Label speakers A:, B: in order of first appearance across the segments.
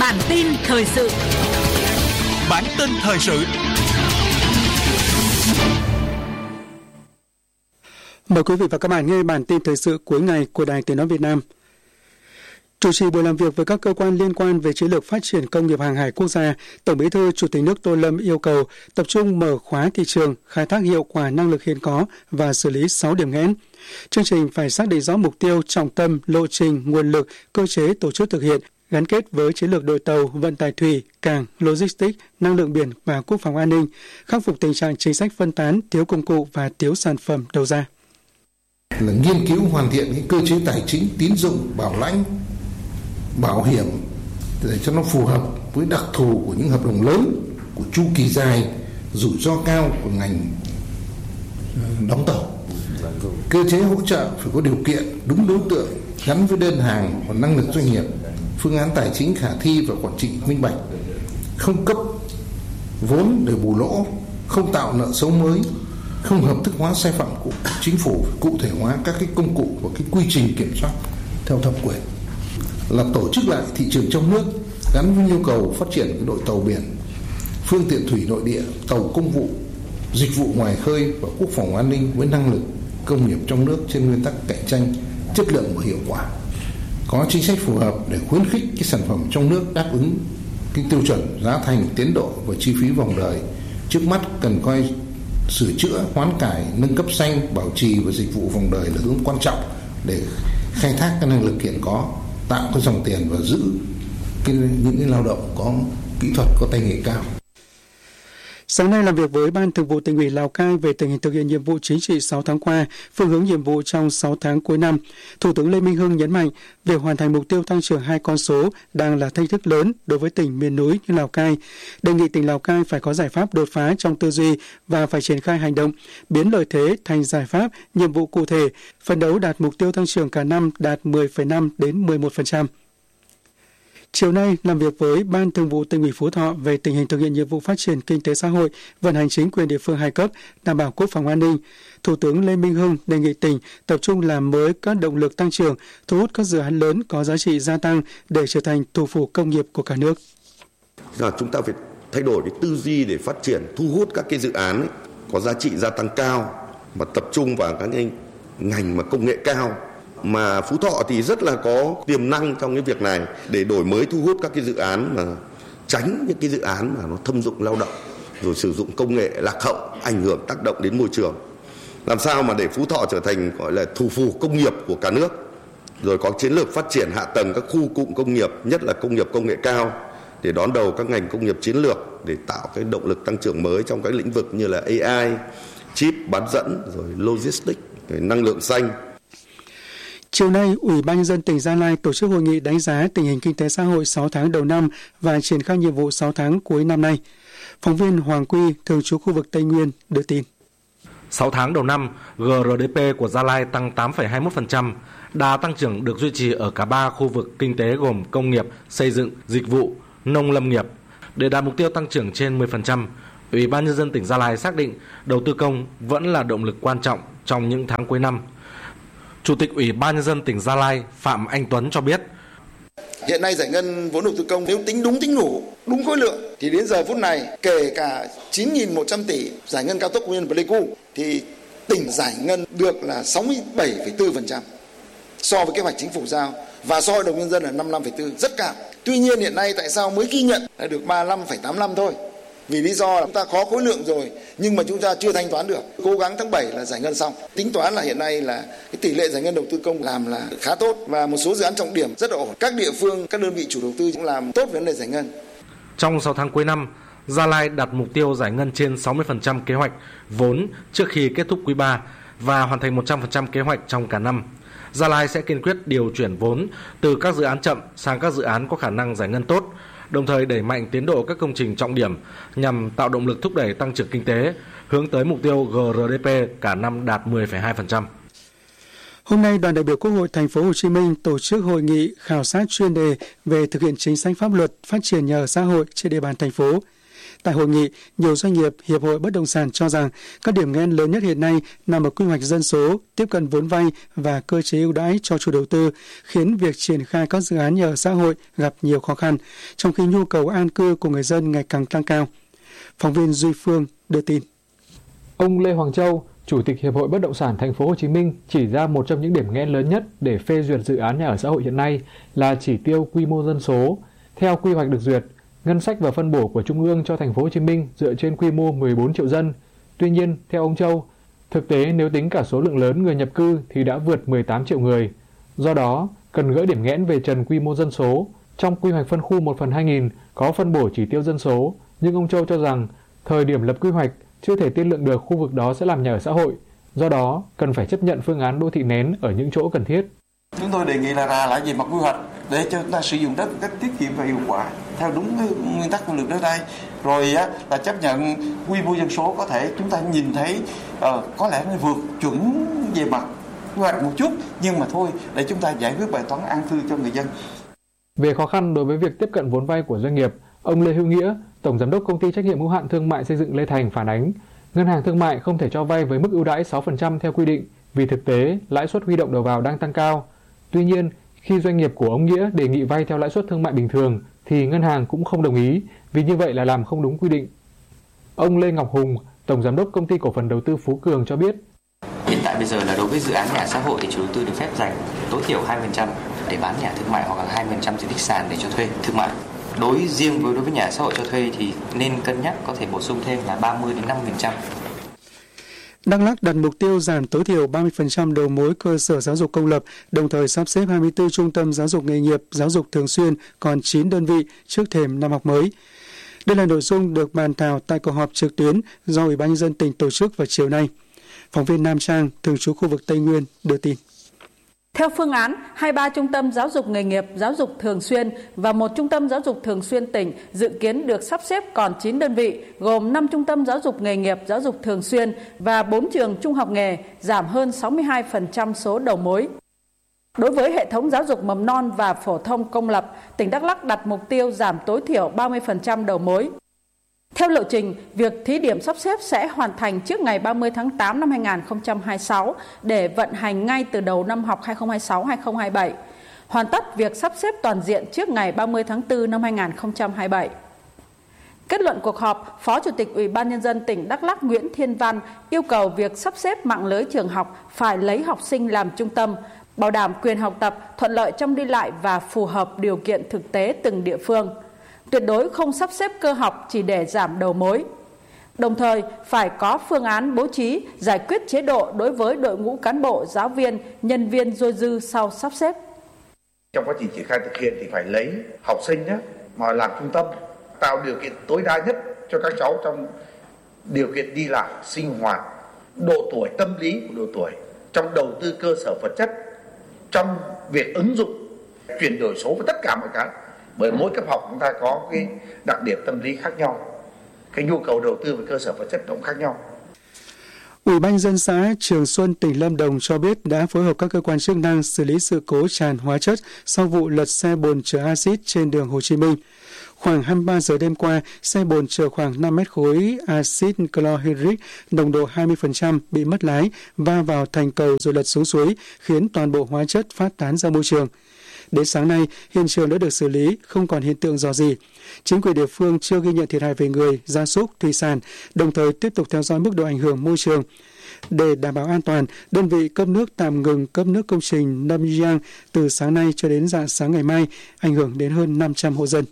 A: Bản tin thời sự.
B: Bản tin thời sự.
C: Mời quý vị và các bạn nghe bản tin thời sự cuối ngày của Đài Tiếng nói Việt Nam. Chủ trì buổi làm việc với các cơ quan liên quan về chiến lược phát triển công nghiệp hàng hải quốc gia, Tổng Bí thư Chủ tịch nước Tô Lâm yêu cầu tập trung mở khóa thị trường, khai thác hiệu quả năng lực hiện có và xử lý 6 điểm nghẽn. Chương trình phải xác định rõ mục tiêu, trọng tâm, lộ trình, nguồn lực, cơ chế tổ chức thực hiện, gắn kết với chiến lược đội tàu, vận tải thủy, cảng, logistics, năng lượng biển và quốc phòng an ninh, khắc phục tình trạng chính sách phân tán, thiếu công cụ và thiếu sản phẩm đầu ra.
D: Là nghiên cứu hoàn thiện cái cơ chế tài chính, tín dụng, bảo lãnh, bảo hiểm để cho nó phù hợp với đặc thù của những hợp đồng lớn, của chu kỳ dài, rủi ro cao của ngành đóng tàu. Cơ chế hỗ trợ phải có điều kiện, đúng đối tượng, gắn với đơn hàng và năng lực doanh nghiệp, phương án tài chính khả thi và quản trị minh bạch, không cấp vốn để bù lỗ, không tạo nợ xấu mới, không hợp thức hóa sai phạm của chính phủ, cụ thể hóa các cái công cụ và cái quy trình kiểm soát theo thẩm quyền, là tổ chức lại thị trường trong nước gắn với nhu cầu phát triển đội tàu biển, phương tiện thủy nội địa, tàu công vụ, dịch vụ ngoài khơi và quốc phòng an ninh với năng lực công nghiệp trong nước trên nguyên tắc cạnh tranh, chất lượng và hiệu quả. Có chính sách phù hợp để khuyến khích cái sản phẩm trong nước đáp ứng cái tiêu chuẩn giá thành, tiến độ và chi phí vòng đời. Trước mắt cần coi sửa chữa, hoán cải, nâng cấp xanh, bảo trì và dịch vụ vòng đời là hướng quan trọng để khai thác cái năng lực hiện có, tạo cái dòng tiền và giữ những cái lao động có kỹ thuật, có tay nghề cao.
C: Sáng nay làm việc với Ban Thường vụ Tỉnh ủy Lào Cai về tình hình thực hiện nhiệm vụ chính trị 6 tháng qua, phương hướng nhiệm vụ trong 6 tháng cuối năm, Thủ tướng Lê Minh Hưng nhấn mạnh việc hoàn thành mục tiêu tăng trưởng 2 con số đang là thách thức lớn đối với tỉnh miền núi như Lào Cai. Đề nghị tỉnh Lào Cai phải có giải pháp đột phá trong tư duy và phải triển khai hành động, biến lợi thế thành giải pháp, nhiệm vụ cụ thể, phấn đấu đạt mục tiêu tăng trưởng cả năm đạt 10,5 đến 11%. Chiều nay, làm việc với Ban Thường vụ Tỉnh ủy Phú Thọ về tình hình thực hiện nhiệm vụ phát triển kinh tế xã hội, vận hành chính quyền địa phương hai cấp, đảm bảo quốc phòng an ninh, Thủ tướng Lê Minh Hưng đề nghị tỉnh tập trung làm mới các động lực tăng trưởng, thu hút các dự án lớn có giá trị gia tăng để trở thành thủ phủ công nghiệp của cả nước.
E: Chúng ta phải thay đổi cái tư duy để phát triển, thu hút các cái dự án có giá trị gia tăng cao và tập trung vào các cái ngành mà công nghệ cao. Mà Phú Thọ thì rất là có tiềm năng trong cái việc này để đổi mới, thu hút các cái dự án mà tránh những cái dự án mà nó thâm dụng lao động rồi sử dụng công nghệ lạc hậu, ảnh hưởng tác động đến môi trường. Làm sao mà để Phú Thọ trở thành gọi là thủ phủ công nghiệp của cả nước, rồi có chiến lược phát triển hạ tầng các khu cụm công nghiệp, nhất là công nghiệp công nghệ cao để đón đầu các ngành công nghiệp chiến lược để tạo cái động lực tăng trưởng mới trong các lĩnh vực như là AI, chip, bán dẫn, rồi logistics, rồi năng lượng xanh.
C: Chiều nay, Ủy ban nhân dân tỉnh Gia Lai tổ chức hội nghị đánh giá tình hình kinh tế xã hội 6 tháng đầu năm và triển khai nhiệm vụ 6 tháng cuối năm nay. Phóng viên Hoàng Quy, thường trú khu vực Tây Nguyên, đưa tin.
F: 6 tháng đầu năm, GRDP của Gia Lai tăng 8,21%. Đà tăng trưởng được duy trì ở cả 3 khu vực kinh tế gồm công nghiệp, xây dựng, dịch vụ, nông lâm nghiệp. Để đạt mục tiêu tăng trưởng trên 10%, Ủy ban nhân dân tỉnh Gia Lai xác định đầu tư công vẫn là động lực quan trọng trong những tháng cuối năm. Chủ tịch Ủy ban nhân dân tỉnh Gia Lai Phạm Anh Tuấn cho biết:
G: Hiện nay giải ngân vốn đầu tư công nếu tính đúng, tính đủ, đúng khối lượng thì đến giờ phút này kể cả 9.100 tỷ giải ngân cao tốc Quy Nhơn Pleiku thì tỉnh giải ngân được là 67,4% so với kế hoạch chính phủ giao và so với đồng nhân dân là 55,4, rất cao. Tuy nhiên hiện nay tại sao mới ghi nhận là được 35,85 thôi? Vì lý do là chúng ta có khối lượng rồi nhưng mà chúng ta chưa thanh toán được. Cố gắng tháng 7 là giải ngân xong. Tính toán là hiện nay là cái tỷ lệ giải ngân đầu tư công làm là khá tốt và một số dự án trọng điểm rất là ổn. Các địa phương, các đơn vị chủ đầu tư cũng làm tốt vấn đề giải ngân.
F: Trong 6 tháng cuối năm, Gia Lai đặt mục tiêu giải ngân trên 60% kế hoạch vốn trước khi kết thúc quý 3 và hoàn thành 100% kế hoạch trong cả năm. Gia Lai sẽ kiên quyết điều chuyển vốn từ các dự án chậm sang các dự án có khả năng giải ngân tốt, đồng thời đẩy mạnh tiến độ các công trình trọng điểm nhằm tạo động lực thúc đẩy tăng trưởng kinh tế, hướng tới mục tiêu GRDP cả năm đạt 10,2%.
C: Hôm nay, đoàn đại biểu Quốc hội Thành phố Hồ Chí Minh tổ chức hội nghị khảo sát chuyên đề về thực hiện chính sách pháp luật phát triển nhà ở xã hội trên địa bàn thành phố. Tại hội nghị, nhiều doanh nghiệp, hiệp hội bất động sản cho rằng các điểm nghẽn lớn nhất hiện nay nằm ở quy hoạch dân số, tiếp cận vốn vay và cơ chế ưu đãi cho chủ đầu tư, khiến việc triển khai các dự án nhà ở xã hội gặp nhiều khó khăn, trong khi nhu cầu an cư của người dân ngày càng tăng cao. Phóng viên Duy Phương đưa tin.
A: Ông Lê Hoàng Châu, Chủ tịch Hiệp hội Bất động sản Thành phố Hồ Chí Minh chỉ ra một trong những điểm nghẽn lớn nhất để phê duyệt dự án nhà ở xã hội hiện nay là chỉ tiêu quy mô dân số. Theo quy hoạch được duyệt, ngân sách và phân bổ của Trung ương cho Thành phố Hồ Chí Minh dựa trên quy mô 14 triệu dân. Tuy nhiên, theo ông Châu, thực tế nếu tính cả số lượng lớn người nhập cư thì đã vượt 18 triệu người. Do đó, cần gỡ điểm nghẽn về trần quy mô dân số. Trong quy hoạch phân khu 1/2000 có phân bổ chỉ tiêu dân số, nhưng ông Châu cho rằng thời điểm lập quy hoạch chưa thể tiên lượng được khu vực đó sẽ làm nhà ở xã hội. Do đó, cần phải chấp nhận phương án đô thị nén ở những chỗ cần thiết.
H: Chúng tôi đề nghị là lại về mặt quy hoạch để cho chúng ta sử dụng đất một cách tiết kiệm và hiệu quả theo đúng cái nguyên tắc của luật đất đai. Rồi là chấp nhận quy mô dân số có thể chúng ta nhìn thấy có lẽ nó vượt chuẩn về mặt quy hoạch một chút, nhưng mà thôi để chúng ta giải quyết bài toán an cư cho người dân.
A: Về khó khăn đối với việc tiếp cận vốn vay của doanh nghiệp, ông Lê Hữu Nghĩa, Tổng Giám đốc Công ty Trách nhiệm hữu hạn Thương mại Xây dựng Lê Thành phản ánh, ngân hàng thương mại không thể cho vay với mức ưu đãi 6% theo quy định vì thực tế lãi suất huy động đầu vào đang tăng cao. Tuy nhiên, khi doanh nghiệp của ông Nghĩa đề nghị vay theo lãi suất thương mại bình thường thì ngân hàng cũng không đồng ý vì như vậy là làm không đúng quy định. Ông Lê Ngọc Hùng, Tổng Giám đốc Công ty Cổ phần Đầu tư Phú Cường cho biết.
I: Hiện tại bây giờ là đối với dự án nhà xã hội thì chủ đầu tư được phép dành tối thiểu 2% để bán nhà thương mại hoặc là 20% diện tích sàn để cho thuê thương mại. Đối với nhà xã hội cho thuê thì nên cân nhắc có thể bổ sung thêm là 30 đến 50%.
C: Đắk Lắk đặt mục tiêu giảm tối thiểu 30% đầu mối cơ sở giáo dục công lập, đồng thời sắp xếp 24 trung tâm giáo dục nghề nghiệp, giáo dục thường xuyên, còn 9 đơn vị trước thềm năm học mới. Đây là nội dung được bàn thảo tại cuộc họp trực tuyến do Ủy ban nhân dân tỉnh tổ chức vào chiều nay. Phóng viên Nam Trang, thường trú khu vực Tây Nguyên, đưa tin.
J: Theo phương án, 23 trung tâm giáo dục nghề nghiệp, giáo dục thường xuyên và 1 trung tâm giáo dục thường xuyên tỉnh dự kiến được sắp xếp còn 9 đơn vị, gồm 5 trung tâm giáo dục nghề nghiệp, giáo dục thường xuyên và 4 trường trung học nghề, giảm hơn 62% số đầu mối. Đối với hệ thống giáo dục mầm non và phổ thông công lập, tỉnh Đắk Lắk đặt mục tiêu giảm tối thiểu 30% đầu mối. Theo lộ trình, việc thí điểm sắp xếp sẽ hoàn thành trước ngày 30 tháng 8 năm 2026 để vận hành ngay từ đầu năm học 2026-2027, hoàn tất việc sắp xếp toàn diện trước ngày 30 tháng 4 năm 2027. Kết luận cuộc họp, Phó Chủ tịch Ủy ban Nhân dân tỉnh Đắk Lắk Nguyễn Thiên Văn yêu cầu việc sắp xếp mạng lưới trường học phải lấy học sinh làm trung tâm, bảo đảm quyền học tập, thuận lợi trong đi lại và phù hợp điều kiện thực tế từng địa phương. Tuyệt đối không sắp xếp cơ học chỉ để giảm đầu mối. Đồng thời, phải có phương án bố trí, giải quyết chế độ đối với đội ngũ cán bộ, giáo viên, nhân viên dôi dư sau sắp xếp.
K: Trong quá trình triển khai thực hiện thì phải lấy học sinh mà làm trung tâm, tạo điều kiện tối đa nhất cho các cháu trong điều kiện đi lại, sinh hoạt, độ tuổi, tâm lý của độ tuổi, trong đầu tư cơ sở vật chất, trong việc ứng dụng, chuyển đổi số và tất cả mọi cái. Bởi mỗi cấp học chúng ta có cái đặc điểm tâm lý khác nhau, cái nhu cầu đầu tư về cơ sở vật chất cũng khác nhau.
C: Ủy ban nhân dân xã Trường Xuân, tỉnh Lâm Đồng cho biết đã phối hợp các cơ quan chức năng xử lý sự cố tràn hóa chất sau vụ lật xe bồn chở axit trên đường Hồ Chí Minh. Khoảng 23 giờ đêm qua, xe bồn chở khoảng 5 mét khối axit chlorhydric nồng độ 20% bị mất lái, va vào thành cầu rồi lật xuống suối, khiến toàn bộ hóa chất phát tán ra môi trường. Đến sáng nay, hiện trường đã được xử lý, không còn hiện tượng rò rỉ. Chính quyền địa phương chưa ghi nhận thiệt hại về người, gia súc, thủy sản, đồng thời tiếp tục theo dõi mức độ ảnh hưởng môi trường. Để đảm bảo an toàn, đơn vị cấp nước tạm ngừng cấp nước công trình Nâm Giang từ sáng nay cho đến rạng sáng ngày mai, ảnh hưởng đến hơn 500 hộ dân.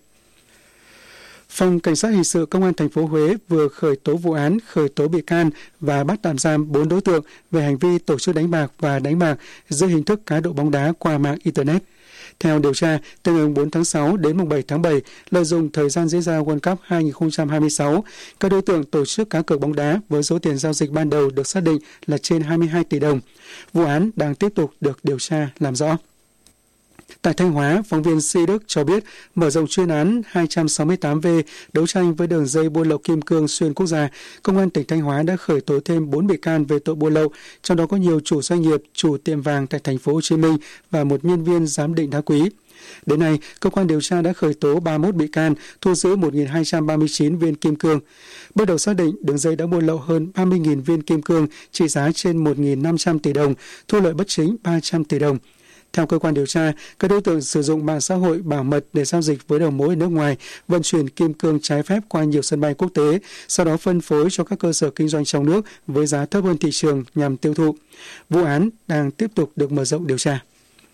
C: Phòng Cảnh sát Hình sự Công an thành phố Huế vừa khởi tố vụ án, khởi tố bị can và bắt tạm giam 4 đối tượng về hành vi tổ chức đánh bạc và đánh bạc dưới hình thức cá độ bóng đá qua mạng Internet. Theo điều tra, từ ngày 4 tháng 6 đến mùng 7 tháng 7, lợi dụng thời gian diễn ra World Cup 2026, các đối tượng tổ chức cá cược bóng đá với số tiền giao dịch ban đầu được xác định là trên 22 tỷ đồng. Vụ án đang tiếp tục được điều tra làm rõ. Tại Thanh Hóa, phóng viên Sĩ Đức cho biết, mở rộng chuyên án 268V đấu tranh với đường dây buôn lậu kim cương xuyên quốc gia, Công an tỉnh Thanh Hóa đã khởi tố thêm 4 bị can về tội buôn lậu, trong đó có nhiều chủ doanh nghiệp, chủ tiệm vàng tại thành phố Hồ Chí Minh và một nhân viên giám định đá quý. Đến nay, cơ quan điều tra đã khởi tố 31 bị can, thu giữ 1.239 viên kim cương. Bước đầu xác định đường dây đã buôn lậu hơn 30.000 viên kim cương trị giá trên 1.500 tỷ đồng, thu lợi bất chính 300 tỷ đồng. Theo cơ quan điều tra, các đối tượng sử dụng mạng xã hội bảo mật để giao dịch với đầu mối ở nước ngoài, vận chuyển kim cương trái phép qua nhiều sân bay quốc tế, sau đó phân phối cho các cơ sở kinh doanh trong nước với giá thấp hơn thị trường nhằm tiêu thụ. Vụ án đang tiếp tục được mở rộng điều tra.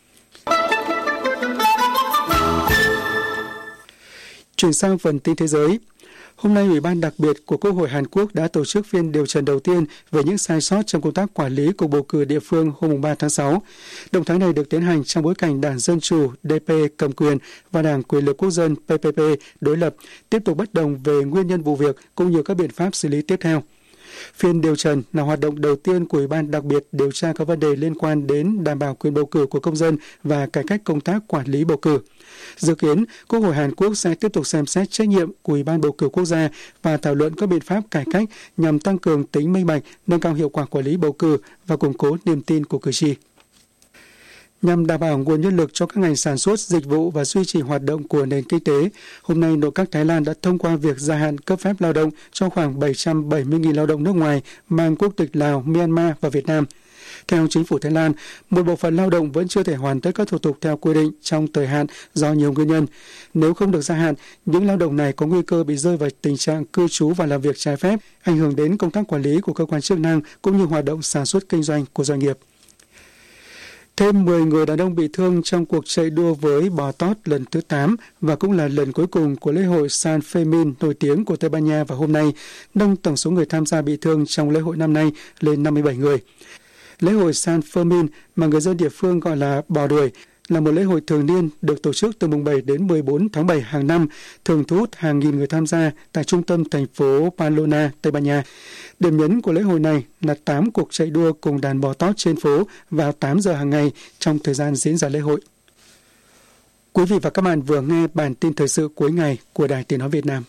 C: Chuyển sang phần tin thế giới. Hôm nay, Ủy ban đặc biệt của Quốc hội Hàn Quốc đã tổ chức phiên điều trần đầu tiên về những sai sót trong công tác quản lý cuộc bầu cử địa phương hôm 3 tháng 6. Động thái này được tiến hành trong bối cảnh Đảng Dân Chủ DP cầm quyền và Đảng Quyền lực Quốc dân PPP đối lập tiếp tục bất đồng về nguyên nhân vụ việc cũng như các biện pháp xử lý tiếp theo. Phiên điều trần là hoạt động đầu tiên của Ủy ban đặc biệt điều tra các vấn đề liên quan đến đảm bảo quyền bầu cử của công dân và cải cách công tác quản lý bầu cử. Dự kiến, Quốc hội Hàn Quốc sẽ tiếp tục xem xét trách nhiệm của Ủy ban bầu cử quốc gia và thảo luận các biện pháp cải cách nhằm tăng cường tính minh bạch, nâng cao hiệu quả quản lý bầu cử và củng cố niềm tin của cử tri. Nhằm đảm bảo nguồn nhân lực cho các ngành sản xuất, dịch vụ và duy trì hoạt động của nền kinh tế, hôm nay nội các Thái Lan đã thông qua việc gia hạn cấp phép lao động cho khoảng 770.000 lao động nước ngoài mang quốc tịch Lào, Myanmar và Việt Nam. Theo chính phủ Thái Lan, một bộ phận lao động vẫn chưa thể hoàn tất các thủ tục theo quy định trong thời hạn do nhiều nguyên nhân. Nếu không được gia hạn, những lao động này có nguy cơ bị rơi vào tình trạng cư trú và làm việc trái phép, ảnh hưởng đến công tác quản lý của cơ quan chức năng cũng như hoạt động sản xuất kinh doanh của doanh nghiệp. Thêm 10 người đàn ông bị thương trong cuộc chạy đua với bò tót lần thứ 8 và cũng là lần cuối cùng của lễ hội San Fermin nổi tiếng của Tây Ban Nha vào hôm nay, nâng tổng số người tham gia bị thương trong lễ hội năm nay lên 57 người. Lễ hội San Fermin mà người dân địa phương gọi là bò đuổi là một lễ hội thường niên được tổ chức từ mùng 7 đến 14 tháng 7 hàng năm, thường thu hút hàng nghìn người tham gia tại trung tâm thành phố Pamplona, Tây Ban Nha. Điểm nhấn của lễ hội này là 8 cuộc chạy đua cùng đàn bò tót trên phố vào 8 giờ hàng ngày trong thời gian diễn ra lễ hội. Quý vị và các bạn vừa nghe bản tin thời sự cuối ngày của Đài Tiếng nói Việt Nam.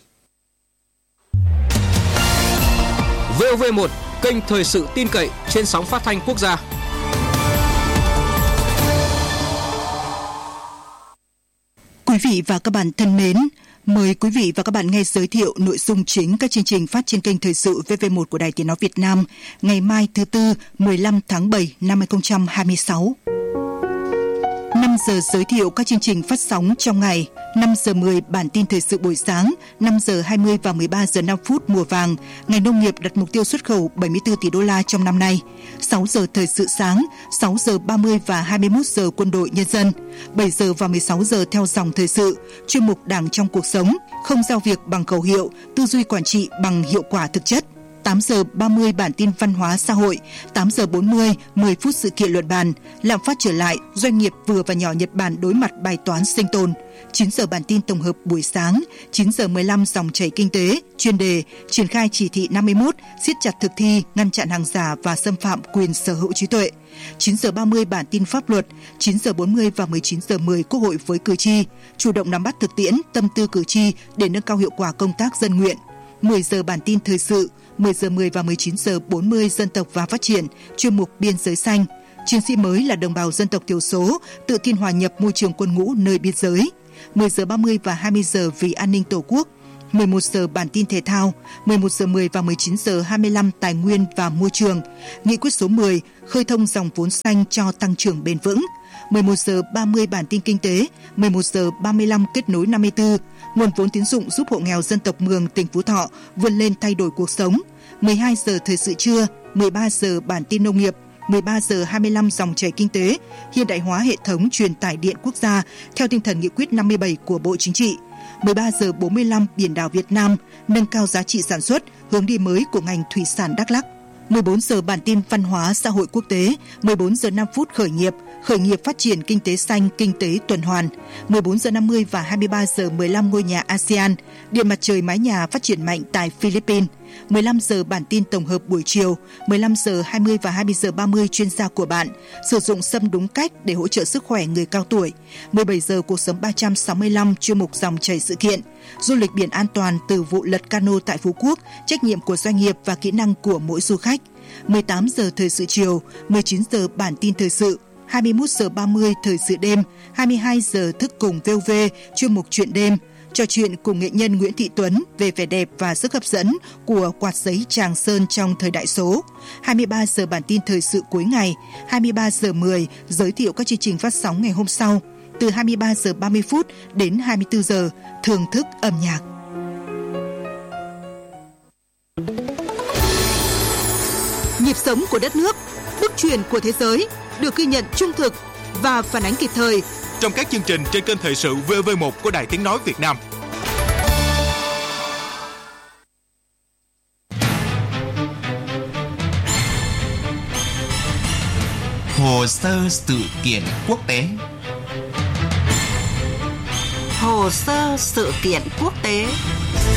L: VOV1, kênh thời sự tin cậy trên sóng phát thanh quốc gia.
M: Quý vị và các bạn thân mến, mời quý vị và các bạn nghe giới thiệu nội dung chính các chương trình phát trên kênh thời sự VV1 của Đài Tiếng nói Việt Nam ngày mai thứ Tư 15 tháng 7 năm 2026. 5 giờ giới thiệu các chương trình phát sóng trong ngày, 5 giờ 10 bản tin thời sự buổi sáng, 5 giờ 20 và 13 giờ 5 phút mùa vàng, ngành nông nghiệp đặt mục tiêu xuất khẩu 74 tỷ đô la trong năm nay, 6 giờ thời sự sáng, 6 giờ 30 và 21 giờ quân đội nhân dân, 7 giờ và 16 giờ theo dòng thời sự, chuyên mục Đảng trong cuộc sống, không giao việc bằng khẩu hiệu, tư duy quản trị bằng hiệu quả thực chất. 8 giờ 30 bản tin văn hóa xã hội, 8 giờ 40, 10 phút sự kiện luận bàn, lạm phát trở lại, doanh nghiệp vừa và nhỏ Nhật Bản đối mặt bài toán sinh tồn. 9 giờ bản tin tổng hợp buổi sáng, 9 giờ 15 dòng chảy kinh tế, chuyên đề, triển khai chỉ thị 51, siết chặt thực thi, ngăn chặn hàng giả và xâm phạm quyền sở hữu trí tuệ. 9 giờ 30 bản tin pháp luật, 9 giờ 40 và 19 giờ 10 Quốc hội với cử tri, chủ động nắm bắt thực tiễn, tâm tư cử tri để nâng cao hiệu quả công tác dân nguyện. 10 giờ bản tin thời sự, 10 giờ 10 và 19 giờ 40 dân tộc và phát triển, chuyên mục biên giới xanh. Chiến sĩ mới là đồng bào dân tộc thiểu số, tự tin hòa nhập môi trường quân ngũ nơi biên giới. 10 giờ 30 và 20 giờ vì an ninh Tổ quốc. 11 giờ bản tin thể thao, 11 giờ 10 và 19 giờ 25 tài nguyên và môi trường. Nghị quyết số 10, khơi thông dòng vốn xanh cho tăng trưởng bền vững. 11 giờ 30 bản tin kinh tế, 11 giờ 35 kết nối 54, nguồn vốn tín dụng giúp hộ nghèo dân tộc Mường, tỉnh Phú Thọ vươn lên thay đổi cuộc sống. 12 giờ thời sự trưa, 13 giờ bản tin nông nghiệp, 13 giờ 25 dòng chảy kinh tế, hiện đại hóa hệ thống truyền tải điện quốc gia theo tinh thần nghị quyết 57 của Bộ Chính trị. 13 giờ 45 biển đảo Việt Nam, nâng cao giá trị sản xuất, hướng đi mới của ngành thủy sản Đắk Lắk. 14 giờ bản tin văn hóa xã hội quốc tế, 14 giờ 5 phút khởi nghiệp phát triển kinh tế xanh, kinh tế tuần hoàn, 14 giờ 50 và 23 giờ 15 ngôi nhà ASEAN, điện mặt trời mái nhà phát triển mạnh tại Philippines, 15 giờ bản tin tổng hợp buổi chiều, 15 giờ 20 và 20 giờ 30 chuyên gia của bạn, sử dụng sâm đúng cách để hỗ trợ sức khỏe người cao tuổi, 17 giờ cuộc sống 365 chuyên mục dòng chảy sự kiện, du lịch biển an toàn từ vụ lật cano tại Phú Quốc, trách nhiệm của doanh nghiệp và kỹ năng của mỗi du khách, 18 giờ thời sự chiều, 19 giờ bản tin thời sự, 21 giờ 30 thời sự đêm, 22 giờ thức cùng VOV chuyên mục chuyện đêm, trò chuyện cùng nghệ nhân Nguyễn Thị Tuấn về vẻ đẹp và sức hấp dẫn của quạt giấy Tràng Sơn trong thời đại số. 23 giờ bản tin thời sự cuối ngày, 23 giờ 10 giới thiệu các chương trình phát sóng ngày hôm sau. Từ 23 giờ 30 phút đến 24 giờ thưởng thức âm nhạc. Nhịp sống của đất nước, bước chuyển của thế giới được ghi nhận trung thực và phản ánh kịp thời
B: trong các chương trình trên kênh thời sự VV1 của Đài Tiếng nói Việt Nam.
N: Hồ sơ sự kiện quốc tế.
O: Hồ sơ sự kiện quốc tế.